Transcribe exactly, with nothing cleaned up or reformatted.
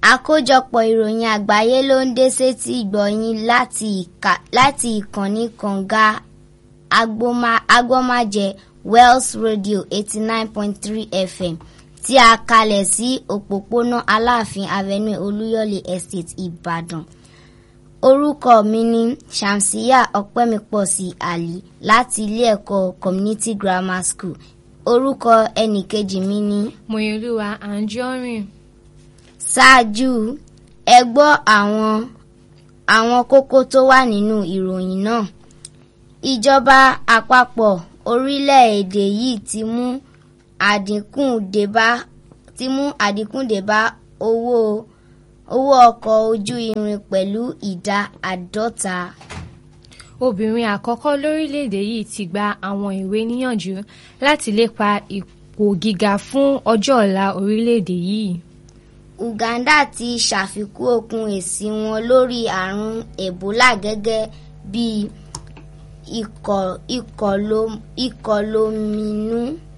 Àkójọpọ̀ ìròyìn àgbáyé ló ń dé sétí ìgbọ̀yìn láti ìka láti ìkànnì kànga agbọ́májẹ Wells Radio eighty nine point three F M tí a kalẹ̀ sí òpópónà Aláàfin Avenue Olúyọ̀lé Estate Ìbàdàn. Orúkọ mi ni Shamsiya Ọpẹ́mipọ̀sí Ali láti ilé ẹ̀kọ́ Community Grammar School. Orúkọ ẹnìkejì mi ni Mọ́yọ̀lúwa Anjorin. Ṣáájú ẹ gbọ́ àwọn àwọn kókó tó wà nínú ìròyìn náà. Ìjọba àpapọ̀ orílẹ̀-èdè yìí ti mú àdínkù débá ti mú àdínkù débá owó owó ọkọ̀ ojú irin pẹ̀lú ìdá àádọ́ta. Obìnrin àkọ́kọ́ lórílẹ̀-èdè yìí ti gba àwọn ìwé níyànjú láti lépa ipò gíga fún ọjọ́ ọ̀la orílẹ̀-èdè yìí. Uganda ti ṣàfikún okun èsì wọn lórí àrùn Ebola gẹ́gẹ́ bí ìkọlóminú